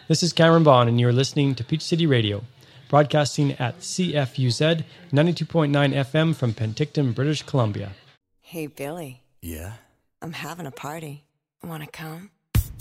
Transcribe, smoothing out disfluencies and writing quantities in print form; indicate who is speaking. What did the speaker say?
Speaker 1: This is Cameron Bond, and you're listening to Peach City Radio, broadcasting at CFUZ 92.9 FM from Penticton, British Columbia.
Speaker 2: Hey, Billy.
Speaker 3: Yeah?
Speaker 2: I'm having a party. Want to come?